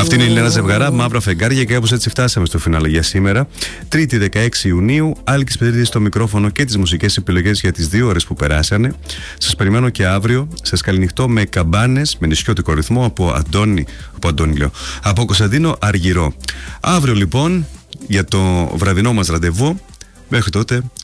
Αυτή είναι η Λένα Ζευγαρά, Μαύρα Φεγγάρια, και όπως έτσι φτάσαμε στο φινάλε για σήμερα. Τρίτη 16 Ιουνίου, Άλκης Πετρίδης στο μικρόφωνο και τις μουσικές επιλογές για τις 2 ώρες που περάσανε. Σας περιμένω και αύριο. Σας καληνυχτώ με καμπάνες, με νησιώτικο ρυθμό από Κωνσταντίνο Αργυρό. Αύριο λοιπόν για το βραδινό μας ραντεβού. Μέχρι τότε